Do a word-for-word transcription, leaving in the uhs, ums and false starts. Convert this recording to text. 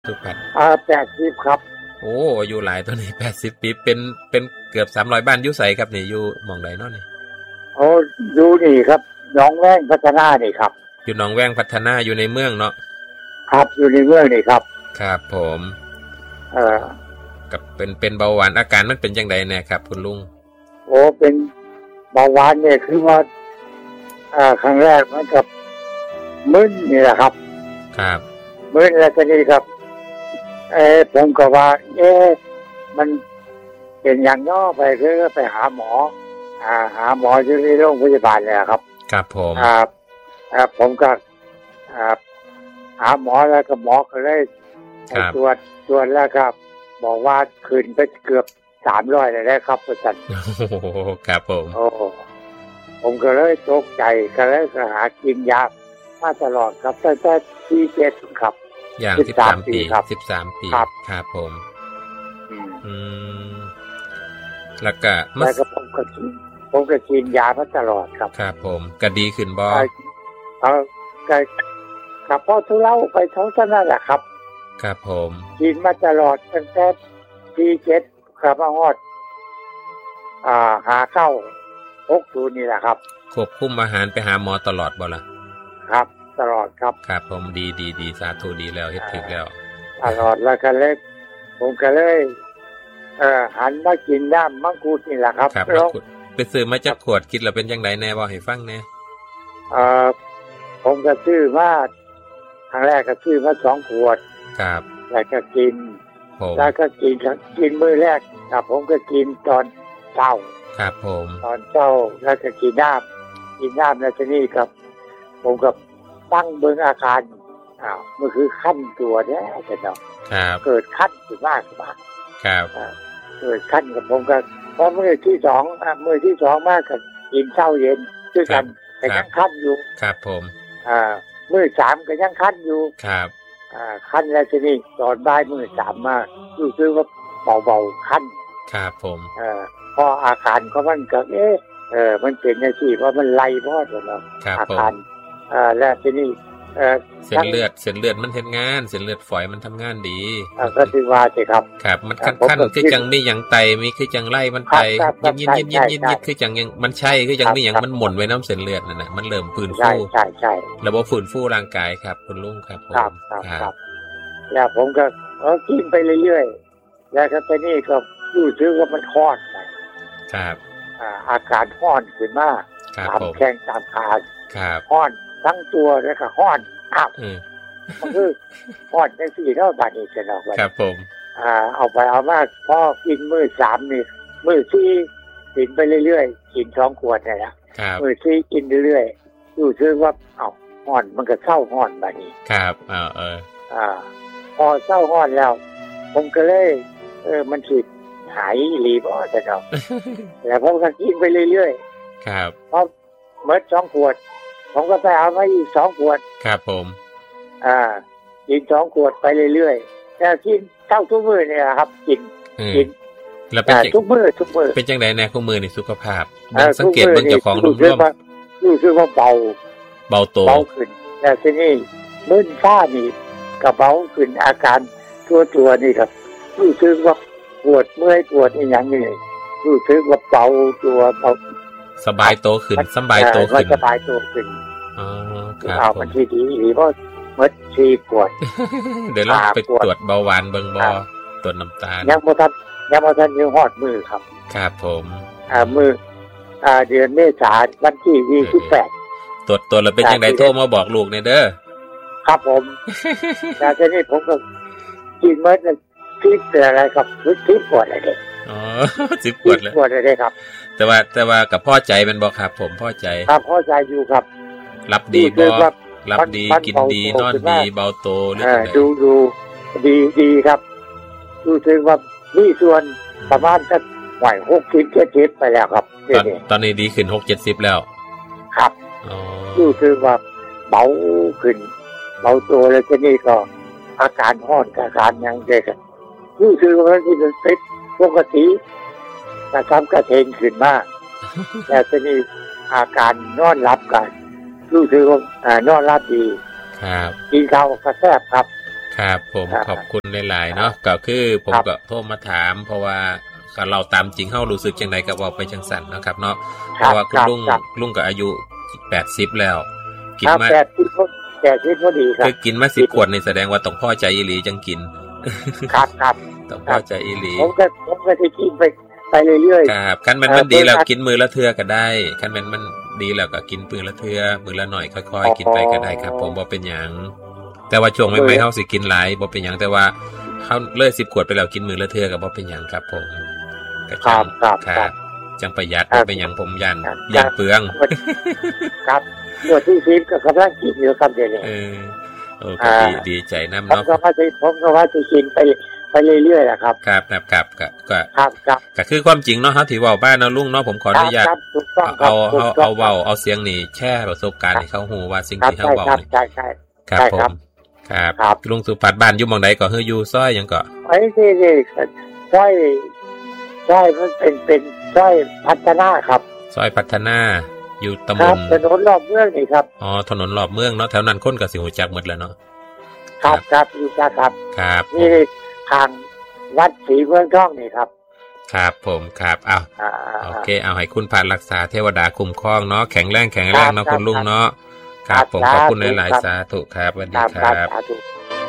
สุพัฒน์อ่าแปดสิบครับโอ้อายุหลายตัวนี้แปดสิบปีเป็นเป็นเกือบสามร้อยบ้านอยู่ไสครับนี่อยู่หม่องใดเนาะนี่โอ้อยู่นี่ครับหนองแว้งพัฒนานี่ครับอยู่หนองแว้งพัฒนาอยู่ในเมืองเนาะครับอยู่ในเมืองนี่ครับครับผมเอ่อกับเป็นเป็นเบาหวานอาการมันเป็นจังไดแน่ครับคุณลุงโอ้เป็นเบาหวานเนี่ยคือว่าอ่าครั้งแรกมันกับมึนนี่แหละครับครับมึนแล้วก็นี่ครับเอ๊ะผมก็ว่าเอ๊ะมันเป็นอย่างน้อไปคือไปหาหมออ่าหาหมออยู่ที่โรงพยาบาลเลยครับครับผมอ่าอ่าผมก็อ่าหาหมอแล้วก็หมอก็เลยตรวจตรวจแล้วครับบอกว่าคืนไปเกือบสามร้อยเลยนะครับอาจารย์โอ้ครับผมโอ้ผมก็เลยตกใจก็เลยหากินยามาตลอดครับตั้งแต่ปีเจ็ดครับอย่างสิบสามปีสิบสามปีครับครับผมอืมแล้วก็แล้วก็ผมก็กินผมก็กินยามาตลอดครับครับผมก็ดีขึ้นบ่เออก็กับพ่อทุเล่าไปเท่านั้นแหละครับครับผมกินมาตลอดตั้งแต่ปีเจ็ดครับมาฮอดอ่าหาเข้าหกศูนย์นี่แหละครับควบคุมอาหารไปหาหมอตลอดบ่ล่ะครับตลอดครับครับผมดีๆๆสาธุดีแล้วเฮ็ดถูกแล้วตลอดแล้วก็เลยผมก็เลยเอ่อหันมากินน้ำมังคุดนี่แหละครับครับไปซื้อมาจากขวดคิดแล้วเป็นจังไดแน่บ่ให้ฟังแน่เอ่อผมก็ซื้อมาครั้งแรกก็ซื้อมาสองขวดครับแล้วก็กินแล้วก็กินกินมื้อแรกครับผมก็กินตอนเช้าครับผมตอนเช้าแล้วก็กินน้ำกินน้ำแล้วทีนี้ครับผมก็ตั้งเบิ่งอาการอ้าวมันคือขั้นตัวแท้ๆเนาะครับเกิดขั้นขึ้นมากมากครับเกิดขั้นกับผมก็พอมื้อที่สองอ่ะมื้อที่สองมากก็กินเช้าเย็นด้วยกันแต่ยังขั้นอยู่ครับผมอ่ามื้อสามก็ยังขั้นอยู่ครับอ่าขั้นแล้วทีนี้ตอนบ่ายมื้อสามมารู้สึกว่าเบาๆขั้นครับผมเอ่อพออาการของมันก็เอ๊ะเออมันเป็นจังซี่ว่ามันไล่พอดเนาะอาการอ่าแล้วทีนี้เอ่อเส้นเลือดเส้นเลือดมันเฮ็ดงานเส้นเลือดฝอยมันทำงานดีอ่าก็ถือว่าสิครับครับมันคั่นๆคือจังมีหยังไตมีคือจังไล่มันไตยิดๆๆๆๆคือจังยังมันใช่คือจังมีหยังมันหม่นไว้น้ำเส้นเลือดนั่นน่ะมันเริ่มฟื้นฟูใช่ๆๆระบบฟื้นฟูร่างกายครับคุณลุงครับผมครับแล้วผมก็เออกินไปเรื่อยๆแล้วก็ทีนี้ก็รู้สึกว่ามันร้อนไปครับอ่าอาการร้อนขึ้นมาตามแข้งตามขาครับร้อนทั้งตัวแล้วก็ร้อนอ้าวมันคือร้อนจังซี่เนาะบัดนี้จะเนาะครับผมอ่าเอาไปเอามาพอกินมื้อสามนี่มื้อสี่กินไปเรื่อยๆกินสองขวดนี่แหละมื้อสี่กินเรื่อยๆรู้สึกว่าเอ้าร้อนมันก็เศร้าร้อนบัดนี้ครับเออเอออ่าพอเศร้าร้อนแล้วผมก็เลยเออมันสิหายอีหลีบ่จะเนาะแล้วผมก็กินไปเรื่อยๆครับพอหมดสองขวดผมก็ไปเอามาอีกสองขวดครับผมอ่ากินสองขวดไปเรื่อยๆแต่กินเท่าทุกมื้อนี่ครับกินกินแล้วเป็นทุกมื้อทุกมื้อเป็นจังได๋แน่คุมื้อนี่สุขภาพสังเกตเบิ่งเจ้าของรวมๆรู้สึกว่าเบาเบาโตเบาขึ้นแต่ทีนี้มึนฟ้านี่ก็เบาขึ้นอาการตัวๆนี่ครับรู้สึกว่าปวดเมื่อยปวดอีหยังนี่รู้สึกว่าเบาตัวเบาสบายโตขึ้นสบายโตขึ้นสบายโตขึ้นอ๋อครับเอามันที่ดีหรือว่าเมื่อชีปวดเดี๋ยวเราไปตรวจเบาหวานเบิ่งบ่ตรวจน้ำตาลยังบ่ทันยังบ่ทันยังฮอดมื้อครับครับผมอ่ามื้ออ่าเดือนเมษายนวันที่ยี่สิบแปดตรวจตรวจแล้วเป็นจังได๋โทรมาบอกลูกแน่เด้อครับผมแล้วทีนี้ผมก็กินมื้อนึงคิดอะไรครับคิดปวดอะไรเด้อ๋อสิบขวดแล้วปวดอะไรครับแต่ว่าแต่ว่ากับพ่อใจเป็นบ่ครับผมพ่อใจครับพ่อใจอยู่ครับรับดีบ่รับดีกินดีนอนดีเบาโตหรือจังได๋ดูดูดีดีครับรู้สึกว่ามีส่วนประมาณสักหก หกสิบ เจ็ดสิบไปแล้วครับตอนนี้ดีขึ้นหก เจ็ดสิบแล้วครับอ๋อรู้สึกว่าเบาขึ้นเบาตัวแล้วทีนี้ก็อาการร้อนอาการหยังเด็กรู้สึกว่ามันเป็นปกติกระทำกระเทงขึ้นมากแต่ทีนี้อาการนอนหลับกันรู้สึกว่าอ่านอนหลับดีครับกินข้าวก็แซ่บครับครับผมขอบคุณหลายๆเนาะก็คือผมก็โทรมาถามเพราะว่าเราตามจริงเฮารู้สึกจังไดก็เว้าไปจังซั่นนะครับเนาะเพราะว่าคุณลุงลุงก็อายุแปดสิบแล้วกินมาแปดสิบแปดสิบพอดีครับคือกินมาสิบขวดนี่แสดงว่าต้องพอใจอีหลีจังกินครับครับต้องพอใจอีหลีผมก็ผมก็สิกินไปไปเรื่อยๆครับคันมันมันดีแล้วกินมื้อละเทื่อก็ได้คันมันมันดีแล้วก็กินมื้อละเทื่อมื้อละหน่อยค่อยๆกินไปก็ได้ครับผมบ่เป็นหยังแต่ว่าช่วงใหม่ๆเฮาสิกินหลายบ่เป็นหยังแต่ว่าเฮาเลยสิบขวดไปแล้วกินมื้อละเทื่อก็บ่เป็นหยังครับผมครับครับครับจังประหยัดบ่เป็นหยังผมยันยันเปลืองครับตัวที่สิบก็กำลังกินอยู่ครับเดี๋ยวนี้เออโอเคดีดีใจนำเนาะผมก็ว่าสิผมก็ว่าสิกินไปไปเรื่อยๆล่ะครับครับครับก็ก็ครับครับก็คือความจริงเนาะเฮาที่เว้าบ้านเนาะลุงเนาะผมขออนุญาตเอาเอาเอาเว้าเอาเสียงนี่แชร์ประสบการณ์ให้เขาฮู้ว่าสิ่งที่เฮาเว้านี่ใช่ๆครับผมครับลุงสุภัทรบ้านอยู่หม้องใดก็คืออยู่ซอยหยังก็ไอ้นี่ๆซอยซอยมันเป็นเป็นซอยพัฒนาครับซอยพัฒนาอยู่ตำบลถนนรอบเมืองนี่ครับอ๋อถนนรอบเมืองเนาะแถวนั้นคนก็สิรู้จักหมดแล้วเนาะครับครับอยู่ครับครับนี่ทางวัดศรีเมืองทองนี่ครับครับผมครับเอาโอเคเอาให้คุณพารักษาเทวดาคุ้มครองเนาะแข็งแรงแข็งแรงเนาะคุณลุงเนาะครับผมขอบคุณหลายๆสาธุครับสวัสดีครับ